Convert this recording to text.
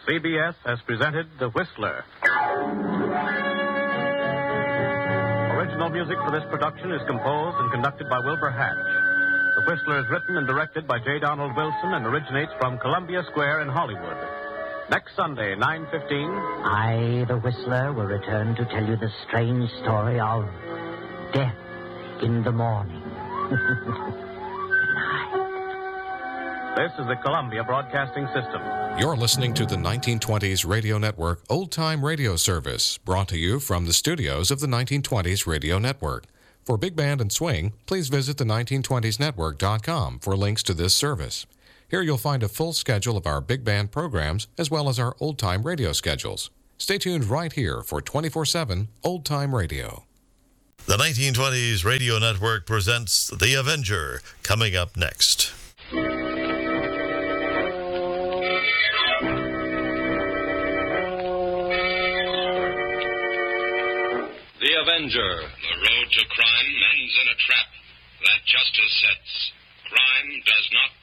CBS has presented The Whistler. Original music for this production is composed and conducted by Wilbur Hatch. The Whistler is written and directed by J. Donald Wilson and originates from Columbia Square in Hollywood. Next Sunday, 9:15. I, the Whistler, will return to tell you the strange story of death in the morning. Good night. This is the Columbia Broadcasting System. You're listening to the 1920s Radio Network Old Time Radio Service, brought to you from the studios of the 1920s Radio Network. For Big Band and Swing, please visit the 1920snetwork.com for links to this service. Here you'll find a full schedule of our big band programs as well as our old-time radio schedules. Stay tuned right here for 24/7 old-time radio. The 1920s Radio Network presents The Avenger, coming up next. The Avenger. The road to crime ends in a trap that justice sets. Crime does not